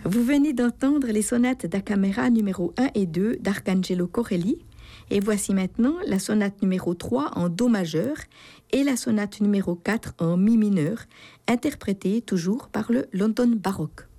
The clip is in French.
Vous venez d'entendre les sonates da camera numéro 1 et 2 d'Arcangelo Corelli. Et voici maintenant la sonate numéro 3 en Do majeur et la sonate numéro 4 en Mi mineur, interprétée toujours par le London Baroque.